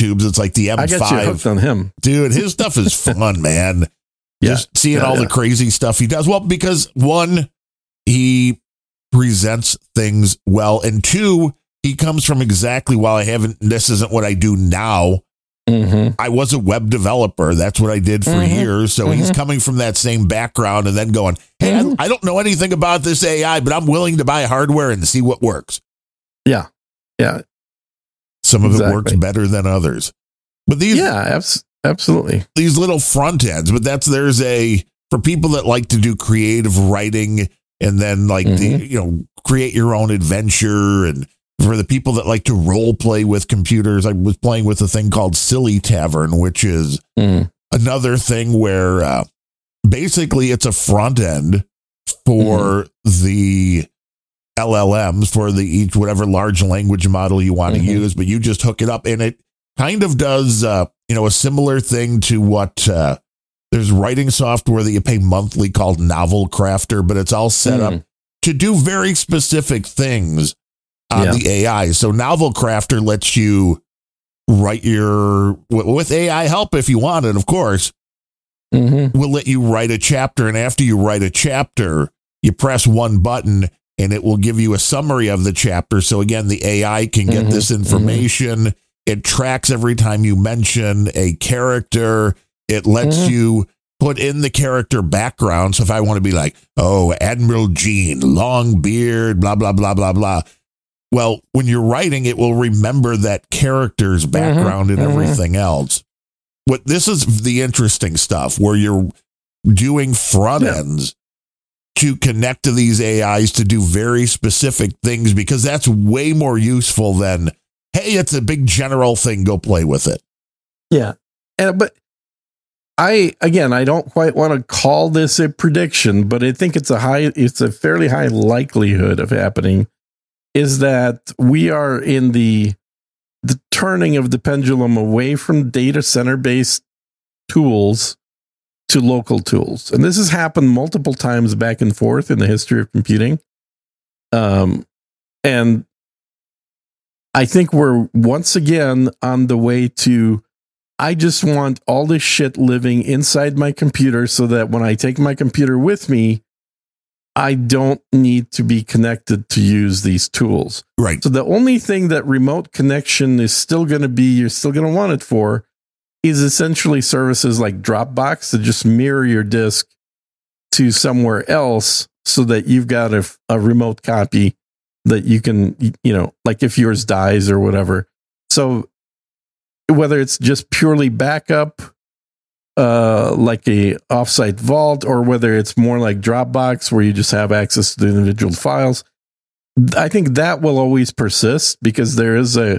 YouTubes. It's like the M5. I got you hooked on him. Dude, his stuff is fun, man. Just seeing all the crazy stuff he does. Well, because one, he presents things well. And two, he comes from exactly, this isn't what I do now. Mm-hmm. I was a web developer. That's what I did for years. So he's coming from that same background and then going, hey, I don't know anything about this AI, but I'm willing to buy hardware and see what works. Yeah. Yeah. Some of it works better than others. But these, absolutely. These little front ends, but for people that like to do creative writing and then create your own adventure, and for the people that like to role play with computers, I was playing with a thing called Silly Tavern, which is another thing where basically it's a front end for the LLMs, for whatever large language model you want to use, but you just hook it up and it kind of does, a similar thing to what there's writing software that you pay monthly called Novel Crafter, but it's all set up to do very specific things on the AI. So Novel Crafter lets you write with AI help if you want it, of course, will let you write a chapter. And after you write a chapter, you press one button and it will give you a summary of the chapter. So again, the AI can get this information. It tracks every time you mention a character. It lets you put in the character background. So if I want to be like, Admiral Gene, long beard, blah, blah, blah, blah, blah. Well, when you're writing, it will remember that character's background and everything else. This is the interesting stuff where you're doing front ends to connect to these AIs to do very specific things, because that's way more useful than, hey, it's a big general thing, go play with it. Yeah. But I don't quite want to call this a prediction, but I think it's a fairly high likelihood of happening, is that we are in the turning of the pendulum away from data center based tools to local tools. And this has happened multiple times back and forth in the history of computing. And I think we're once again on the way to, I just want all this shit living inside my computer so that when I take my computer with me, I don't need to be connected to use these tools. Right. So the only thing that remote connection is still going to be, you're still going to want it for, is essentially services like Dropbox that just mirror your disk to somewhere else so that you've got a remote copy that you can, like if yours dies or whatever. So whether it's just purely backup, like a offsite vault, or whether it's more like Dropbox where you just have access to the individual files, I think that will always persist because there is a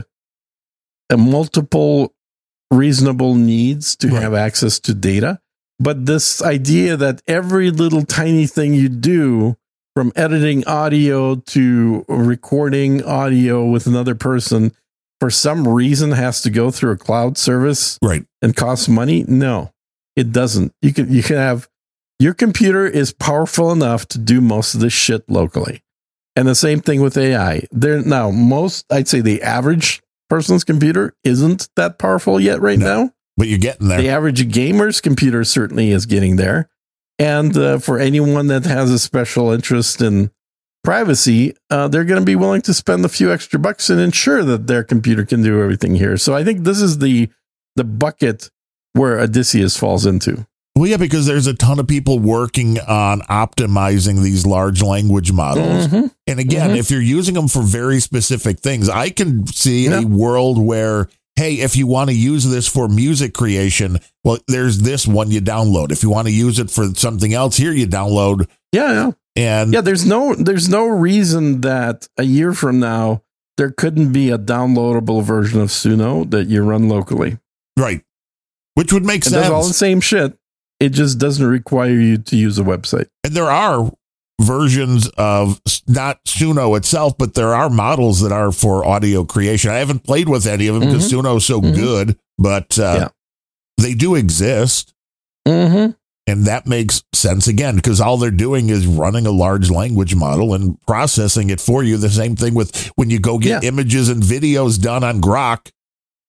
multiple reasonable needs to have access to data. But this idea that every little tiny thing you do, from editing audio to recording audio with another person, for some reason has to go through a cloud service and cost money. No, it doesn't. You can have, your computer is powerful enough to do most of this shit locally. And the same thing with AI. I'd say the average person's computer isn't that powerful yet now. But you're getting there. The average gamer's computer certainly is getting there. And for anyone that has a special interest in privacy, they're going to be willing to spend a few extra bucks and ensure that their computer can do everything here. So I think this is the bucket where Odysseus falls into. Well, yeah, because there's a ton of people working on optimizing these large language models. And again, if you're using them for very specific things, I can see a world where, hey, if you want to use this for music creation, well, there's this one you download. If you want to use it for something else, here you download. And there's no reason that a year from now there couldn't be a downloadable version of Suno that you run locally. Right. Which would make sense. It does all the same shit. It just doesn't require you to use a website. And there are versions of not Suno itself, but there are models that are for audio creation. I haven't played with any of them because Suno is so good, but they do exist. And that makes sense again, because all they're doing is running a large language model and processing it for you. The same thing with when you go get images and videos done on Grok.